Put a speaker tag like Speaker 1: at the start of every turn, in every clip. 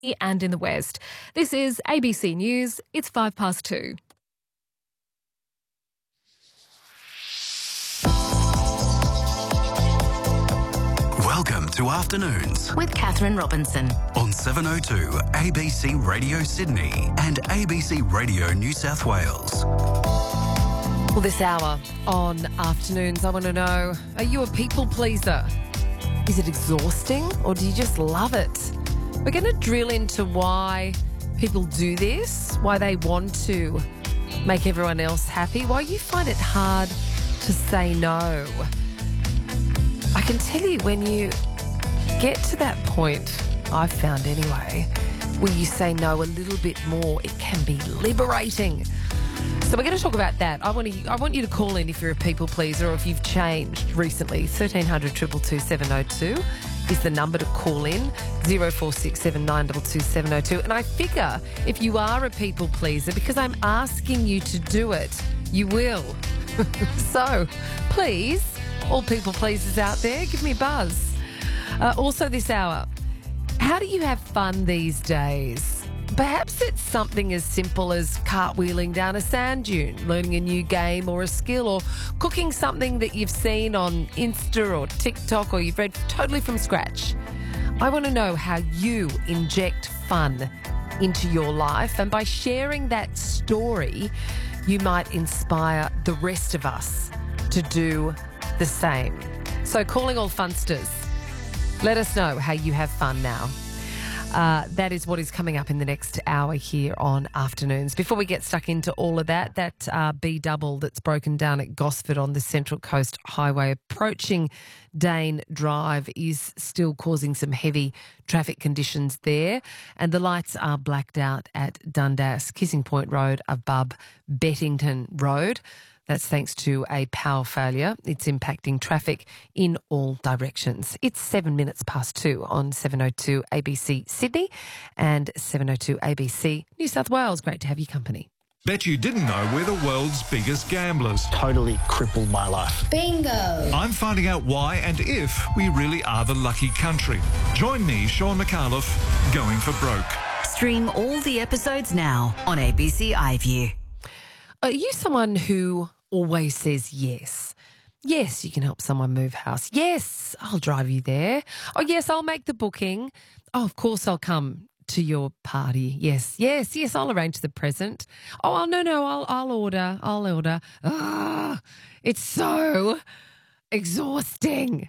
Speaker 1: and in the West. This is ABC News. It's 2:05.
Speaker 2: Welcome to Afternoons
Speaker 3: with Catherine Robinson
Speaker 2: on 702 ABC Radio Sydney and ABC Radio New South Wales.
Speaker 1: Well, this hour on Afternoons, I want to know, are you a people pleaser? Is it exhausting or do you just love it? We're going to drill into why people do this, why they want to make everyone else happy, why you find it hard to say no. I can tell you, when you get to that point, I've found anyway, where you say no a little bit more, it can be liberating. So we're going to talk about that. I want you to call in if you're a people pleaser or if you've changed recently. 1300 222 702 is the number to call in. 0467 922 702. And I figure if you are a people pleaser, because I'm asking you to do it, you will. So please, all people pleasers out there, give me a buzz. Also this hour, how do you have fun these days? Perhaps it's something as simple as cartwheeling down a sand dune, learning a new game or a skill, or cooking something that you've seen on Insta or TikTok or you've read totally from scratch. I want to know how you inject fun into your life, and by sharing that story, you might inspire the rest of us to do the same. So calling all funsters, let us know how you have fun now. That is what is coming up in the next hour here on Afternoons. Before we get stuck into all of that, B-double that's broken down at Gosford on the Central Coast Highway approaching Dane Drive is still causing some heavy traffic conditions there, and the lights are blacked out at Dundas, Kissing Point Road above Bettington Road. That's thanks to a power failure. It's impacting traffic in all directions. It's 2 on 702 ABC Sydney and 702 ABC New South Wales. Great to have your company.
Speaker 4: Bet you didn't know we're the world's biggest gamblers.
Speaker 5: Totally crippled my life.
Speaker 3: Bingo.
Speaker 4: I'm finding out why and if we really are the lucky country. Join me, Sean McAuliffe, Going for Broke.
Speaker 3: Stream all the episodes now on ABC iView.
Speaker 1: Are you someone who always says yes? Yes, you can help someone move house. Yes, I'll drive you there. Oh, yes, I'll make the booking. Oh, of course, I'll come to your party. Yes, I'll arrange the present. Oh, no, I'll order. It's so exhausting.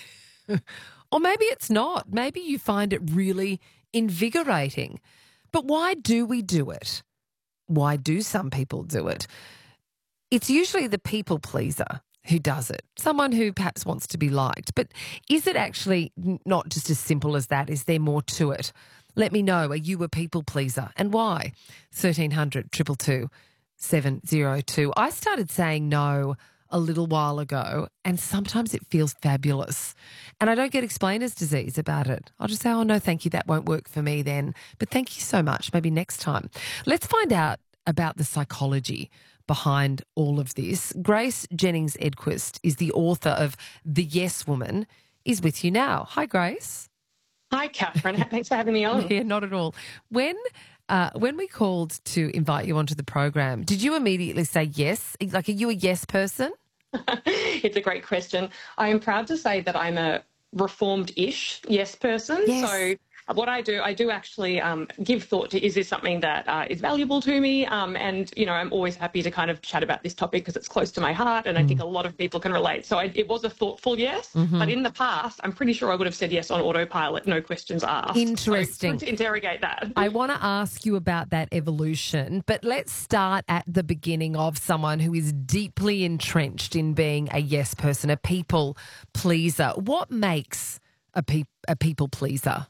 Speaker 1: Or maybe it's not. Maybe you find it really invigorating. But why do we do it? Why do some people do it? It's usually the people pleaser who does it, someone who perhaps wants to be liked. But is it actually not just as simple as that? Is there more to it? Let me know. Are you a people pleaser and why? 1300 222 702. I started saying no a little while ago, and sometimes it feels fabulous. And I don't get explainer's disease about it. I'll just say, oh, no, thank you, that won't work for me then. But thank you so much, maybe next time. Let's find out about the psychology behind all of this. Grace Jennings-Edquist is the author of The Yes Woman, is with you now. Hi, Grace.
Speaker 6: Hi, Catherine. Thanks for having me on.
Speaker 1: Yeah, not at all. When we called to invite you onto the program, did you immediately say yes? Like, are you a yes person?
Speaker 6: It's a great question. I am proud to say that I'm a reformed-ish yes person.
Speaker 1: Yes.
Speaker 6: So what I do actually give thought to, is this something that is valuable to me? And, I'm always happy to kind of chat about this topic because it's close to my heart and I think a lot of people can relate. So it was a thoughtful yes, but in the past, I'm pretty sure I would have said yes on autopilot, no questions asked.
Speaker 1: Interesting.
Speaker 6: So to interrogate that.
Speaker 1: I want to ask you about that evolution, but let's start at the beginning of someone who is deeply entrenched in being a yes person, a people pleaser. What makes a people pleaser?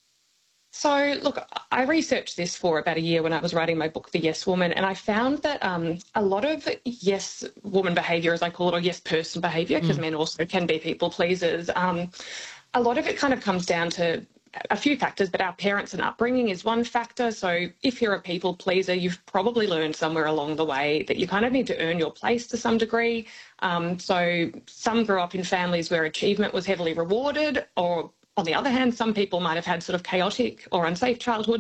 Speaker 6: So, look, I researched this for about a year when I was writing my book, The Yes Woman, and I found that a lot of yes woman behaviour, as I call it, or yes person behaviour, because men also can be people pleasers, a lot of it kind of comes down to a few factors, but our parents and upbringing is one factor. So if you're a people pleaser, you've probably learned somewhere along the way that you kind of need to earn your place to some degree. So some grew up in families where achievement was heavily rewarded, or on the other hand, some people might have had sort of chaotic or unsafe childhood.